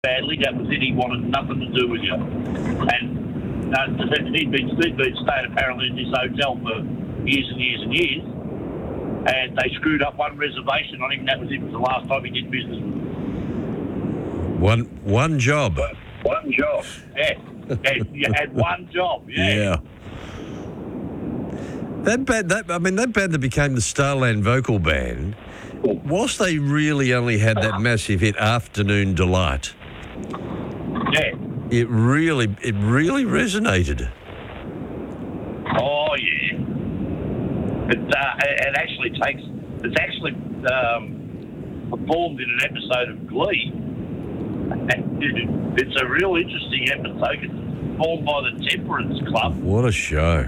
badly. That was it. He wanted nothing to do with you. And he'd been staying apparently in this hotel for years and years and years. And they screwed up one reservation on him. That was it. It was the last time he did business with him. One job. One job. Yeah. You had one job. Yeah. That band that became the Starland Vocal Band, whilst they really only had that massive hit Afternoon Delight, yeah, it really resonated. Oh yeah. It's actually performed in an episode of Glee. It's a real interesting episode. It's performed by the Temperance Club. What a show.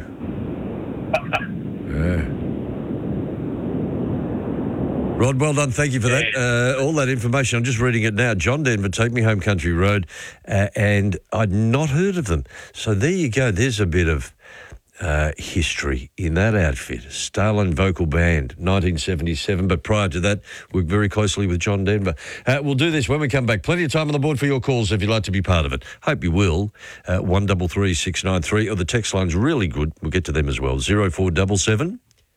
Yeah. Rod, well done. Thank you for that. All that information. I'm just reading it now. John Denver, Take Me Home Country Road, and I'd not heard of them. So there you go. There's a bit of history in that outfit. Starland Vocal Band, 1977. But prior to that, worked very closely with John Denver. We'll do this when we come back. Plenty of time on the board for your calls if you'd like to be part of it. Hope you will. 133 693, or the text line's really good. We'll get to them as well. 0477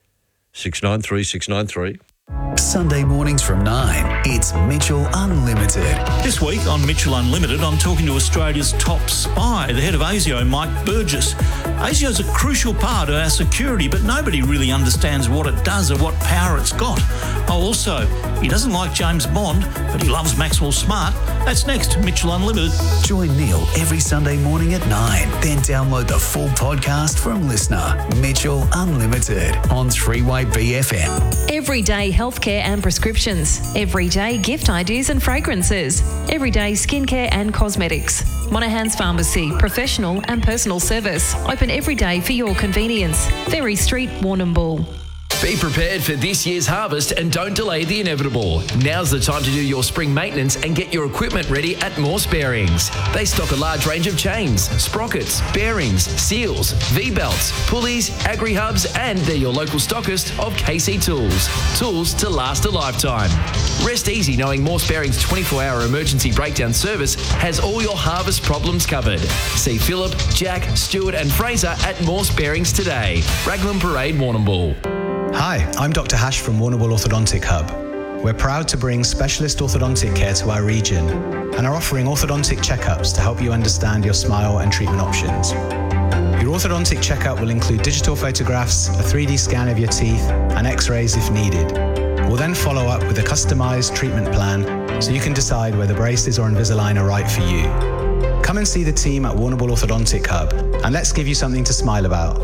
693 693. Sunday mornings from 9, it's Mitchell Unlimited. This week on Mitchell Unlimited, I'm talking to Australia's top spy, the head of ASIO, Mike Burgess. ASIO is a crucial part of our security, but nobody really understands what it does or what power it's got. Oh, also, he doesn't like James Bond, but he loves Maxwell Smart. That's next, Mitchell Unlimited. Join Neil every Sunday morning at 9, then download the full podcast from Listener. Mitchell Unlimited on 3Way BFM. Everyday healthcare and prescriptions. Everyday gift ideas and fragrances. Everyday skincare and cosmetics. Monahan's Pharmacy, professional and personal service. Open every day for your convenience. Ferry Street, Warrnambool. Be prepared for this year's harvest and don't delay the inevitable. Now's the time to do your spring maintenance and get your equipment ready at Morse Bearings. They stock a large range of chains, sprockets, bearings, seals, V-belts, pulleys, agri-hubs, and they're your local stockist of KC Tools. Tools to last a lifetime. Rest easy knowing Morse Bearings' 24-hour emergency breakdown service has all your harvest problems covered. See Phillip, Jack, Stuart and Fraser at Morse Bearings today. Raglan Parade, Warrnambool. Hi, I'm Dr. Hash from Warrnambool Orthodontic Hub. We're proud to bring specialist orthodontic care to our region and are offering orthodontic checkups to help you understand your smile and treatment options. Your orthodontic checkup will include digital photographs, a 3D scan of your teeth, and x-rays if needed. We'll then follow up with a customised treatment plan so you can decide whether braces or Invisalign are right for you. Come and see the team at Warrnambool Orthodontic Hub and let's give you something to smile about.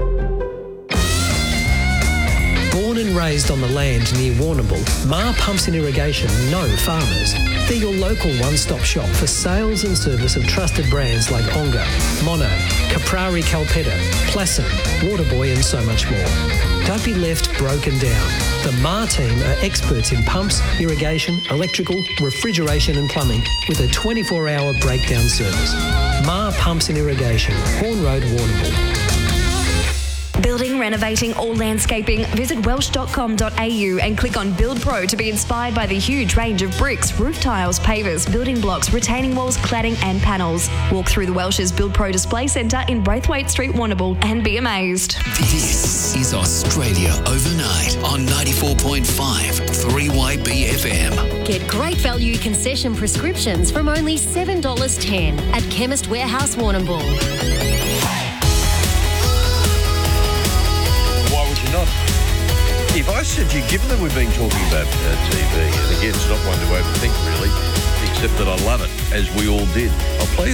Born and raised on the land near Warrnambool, Ma Pumps and Irrigation know farmers. They're your local one-stop shop for sales and service of trusted brands like Onga, Mono, Caprari Calpetta, Plasson, Waterboy and so much more. Don't be left broken down. The Ma team are experts in pumps, irrigation, electrical, refrigeration and plumbing with a 24-hour breakdown service. Ma Pumps and Irrigation, Horn Road, Warrnambool. Building, renovating or landscaping, visit welsh.com.au and click on Build Pro to be inspired by the huge range of bricks, roof tiles, pavers, building blocks, retaining walls, cladding and panels. Walk through the Welsh's Build Pro Display Centre in Braithwaite Street, Warrnambool and be amazed. This is Australia Overnight on 94.5 3Y BFM. Get great value concession prescriptions from only $7.10 at Chemist Warehouse, Warrnambool. Not. If I said to you, given that we've been talking about TV, and again, it's not one to overthink really, except that I love it, as we all did. I'll play